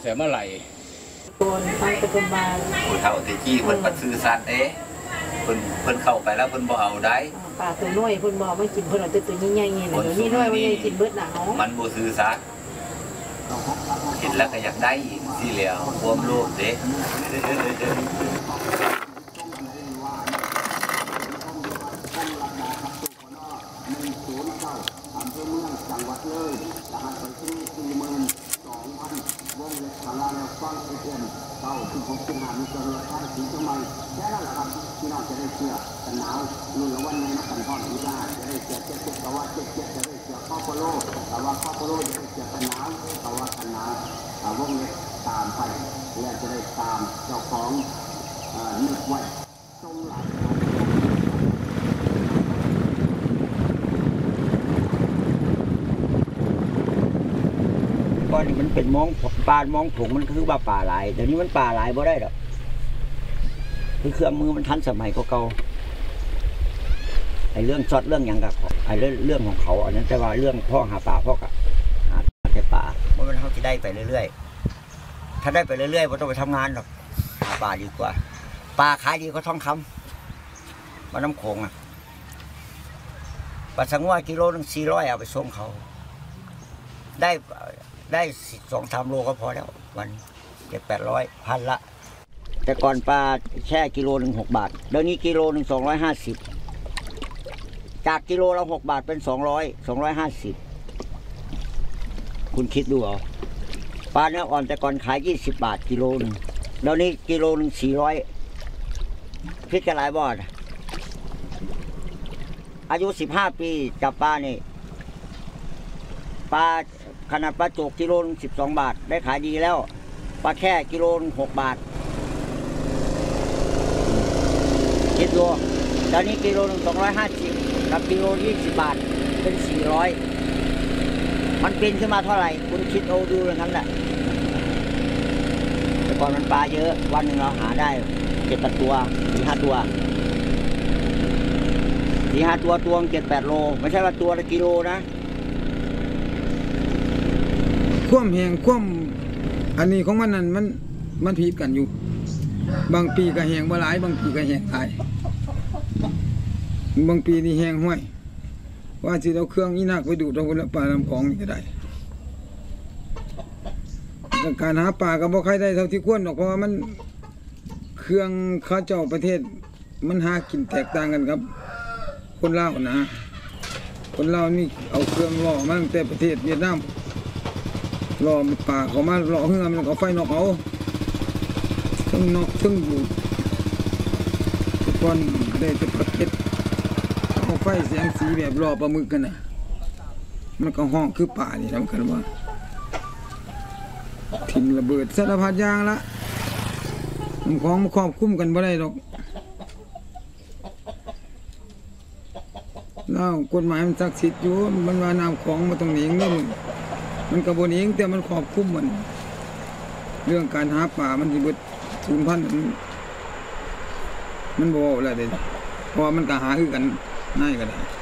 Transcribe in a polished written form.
เสียเมื่อไหร่คนฟังตะกุมบาลผู้เฒ่าที่จี้เพิ่นปัดซื้อสัตว์เพิ่นเข้าไปแล้วเพิ่นบ่เอาได้ป่าตัวน้อยเพิ่นบ่ไม่กินเพิ่นเอาแต่ตัวใหญ่ๆนี่นะตัวนี้น้อยมันยังกินเบิดหนาวมันบ่ซื้อสัตว์เห็นแล้วก็อยากได้สิแล้วความโลภเด้อำเภอเมืองจังหวัดเลยรหัสไปที่42,000วงเล็บพลาแล้วฟังเอ็มเต้าที่ผมเป็นหามีเจริญท่านสีเชียงใหม่แค่นั้นแหละครับที่น้องจะได้เชื่อกันหนาวรุ่นละวันในนักกันทอดอีลาจะได้เชื่อเจ็บแต่ว่าเจ็บจะได้เชื่อข้าวโพโลแต่ว่าข้าวโพโลจะได้เชื่อกันหนาวแต่ว่ากันหนาววงเล็บตามไปและจะได้ตามเจ้าของนึกไว้ทรงหลักก่อนนี่มันเป็นมองปลามองผงมันคือว่าป่าหลายแต่นี้มันป่าหลายบ่ได้หรอกคือเครื่องมือมันทันสมัยเก่าไอ้เรื่องช็อตเรื่องอย่างกับไอ้เรื่องของเขาอันนั้นแต่ว่าเรื่องพ่อหาป่าพ่อกับหาแต่ป่ามันเขาจะได้ไปเรื่อยๆถ้าได้ไปเรื่อยๆไม่ต้องไปทำงานหรอกหาป่าดีกว่าป่าขายดีก็ทองคำมาน้ำโขงอ่ะปลาสังว่ากิโลนึง400เอาไปส่งเขาได้2-3 โลก็พอแล้ววัน700-800พันละแต่ก่อนปลาแช่กิโลนึง6 บาทเดี๋ยวนี้กิโลนึง250จากกิโลละ6 บาทเป็น250คุณคิดดูเอาปลาเนื้ออ่อนแต่ก่อนขาย20 บาทกิโลนึงเดี๋ยวนี้กิโลนึง400พิจารณาบ่ออายุ15 ปีจับปลานี่ปลาขนาดปลาโจกกิโลนึง12 บาทได้ขายดีแล้วปลาแค่กิโลนึง6 บาทคิดดูตอนนี้กิโลนึง250กับกิโล20 บาทเป็น400มันเป็นขึ้นมาเท่าไหร่คุณคิดเอาดูอย่างนั้นแหละแต่ก่อนมันปลาเยอะวันหนึ่งเราหาได้7-8 ตัว4-5 ตัว4-5 ตัวตัว7-8 โลไม่ใช่ว่าตัวละกิโลนะคว่ำแหงคว่ำอันนี้ของมันนั่นมันผิดกันอยู่บางปีก็แหงบ่หลายบางปีก็แหงหลายบางปีนี่แหงห้วยว่าสิเอาเครื่องอีนักไปดูดเอาปลาลำของนี่ก็ได้การหาปลาก็บ่ค่อยได้เท่าที่ควรหรอกเพราะว่ามันเครื่องเขาเจ้าประเทศมันหากินแตกต่างกันครับคนลาวนะคนลาวนี่เอาเครื่องล่อมาตั้งแต่ประเทศเวียดนามรอป่าเขามารอเฮือมันเขาไฟนอกเอาทั้งนอกทั้งอยู่ทุกคนได้จะประเก็ตเขาไฟเสียงสีแบบรอปลาหมึกกันนะมันก็ห้องคือป่านี่ทำกันว่าทิ้งระเบิดสารพัดยางละมันของมันครอบคุ้มกันบ่ได้หรอกแล้วกฎหมายมันศักดิ์สิทธิ์อยู่มันว่าน้ำของมาตรงนี้เรื่องมันกระบวนเองแต่มันครอบคลุมมันเรื่องการหาป่ามันที่เบิด0,000มันบอกอะไรเด็ดเพราะมันก็หาคือกันง่ายก็ได้